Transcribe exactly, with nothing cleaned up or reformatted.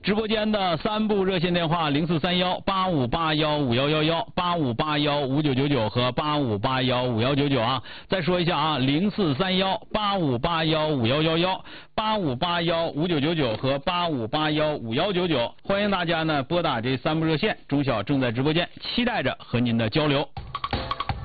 直播间的三部热线电话：零四三幺八五八幺五幺幺幺、八五八幺五九九九和八五八幺五幺九九啊。再说一下啊，零四三幺八五八幺五幺幺幺、八五八幺五九九九和八五八幺五幺九九。欢迎大家呢拨打这三部热线，钟晓正在直播间，期待着和您的交流。